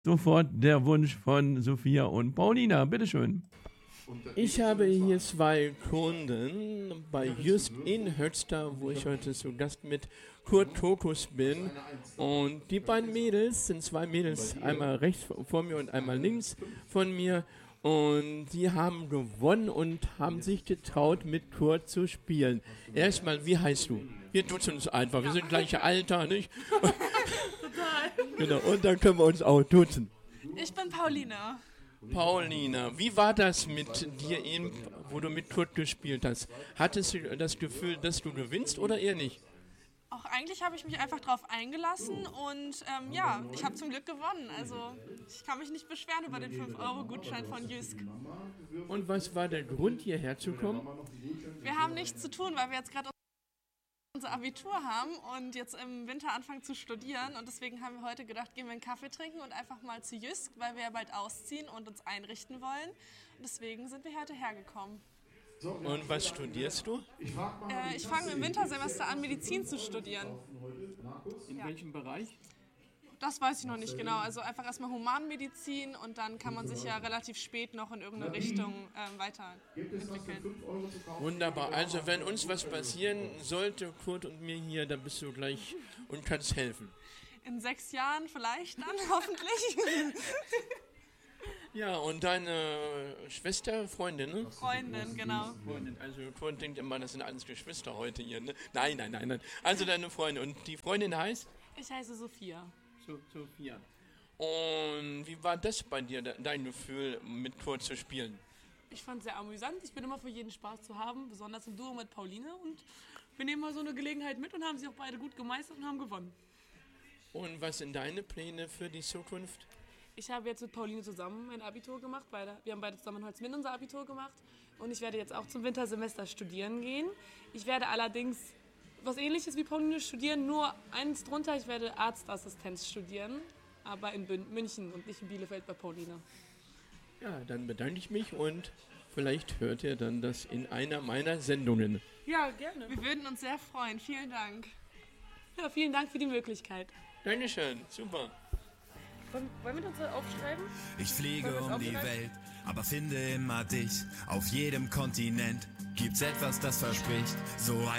Sofort der Wunsch von Sophia und Paulina. Bitteschön. Ich habe hier 2 Kunden bei Just in Höxter, wo ich heute zu Gast mit Kurt Tokus bin. Und die beiden Mädels sind 2 Mädels, einmal rechts vor mir und einmal links von mir. Und die haben gewonnen und haben sich getraut, mit Kurt zu spielen. Erstmal, wie heißt du? Wir duzen uns einfach, wir sind gleiche Alter, nicht? Total. Genau, und dann können wir uns auch duzen. Ich bin Paulina. Paulina, wie war das mit dir eben, wo du mit Kurt gespielt hast? Hattest du das Gefühl, dass du gewinnst oder eher nicht? Auch eigentlich habe ich mich einfach drauf eingelassen und ja, ich habe zum Glück gewonnen. Also ich kann mich nicht beschweren über den 5-Euro-Gutschein von Jysk. Und was war der Grund, hierher zu kommen? Wir haben nichts zu tun, weil wir jetzt gerade unser Abitur haben und jetzt im Winter anfangen zu studieren. Und deswegen haben wir heute gedacht, gehen wir einen Kaffee trinken und einfach mal zu Jysk, weil wir ja bald ausziehen und uns einrichten wollen. Und deswegen sind wir heute hergekommen. Und was studierst du? Ich fange im Wintersemester an, Medizin zu studieren. In welchem Bereich? Das weiß ich noch nicht genau. Also einfach erstmal Humanmedizin und dann kann man sich ja relativ spät noch in irgendeine Richtung weiterentwickeln. Wunderbar. Also wenn uns was passieren sollte, Kurt und mir hier, dann bist du gleich und kannst helfen. In 6 Jahren vielleicht dann, hoffentlich. Ja, und deine Schwester, Freundin, ne? Freundin, genau. Freundin, also Kurt denkt immer, das sind alles Geschwister heute hier, ne? Nein. Also deine Freundin. Und die Freundin heißt? Ich heiße Sophia. Sophia. Und wie war das bei dir, dein Gefühl, mit Kurt zu spielen? Ich fand es sehr amüsant. Ich bin immer für jeden Spaß zu haben, besonders im Duo mit Pauline. Und wir nehmen mal so eine Gelegenheit mit und haben sie auch beide gut gemeistert und haben gewonnen. Und was sind deine Pläne für die Zukunft? Ich habe jetzt mit Pauline zusammen mein Abitur gemacht. Wir haben beide zusammen in Holzminden unser Abitur gemacht. Und ich werde jetzt auch zum Wintersemester studieren gehen. Ich werde allerdings was Ähnliches wie Pauline studieren, nur eins drunter. Ich werde Arztassistenz studieren, aber in München und nicht in Bielefeld bei Pauline. Ja, dann bedanke ich mich und vielleicht hört ihr dann das in einer meiner Sendungen. Ja, gerne. Wir würden uns sehr freuen. Vielen Dank. Ja, vielen Dank für die Möglichkeit. Dankeschön, super. Wollen wir das aufschreiben? Ich fliege um die Welt, aber finde immer dich. Auf jedem Kontinent gibt's etwas, das verspricht, so ein